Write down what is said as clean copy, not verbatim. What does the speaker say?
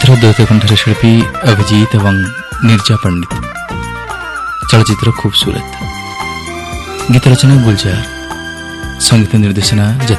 चलचित्र द्वैत कण्ठर शिल्पी अभिजीत एवं निर्जा पंडित। चलचित्र खूबसूरत। गीत रचना गुलजार, संगीत निर्देशना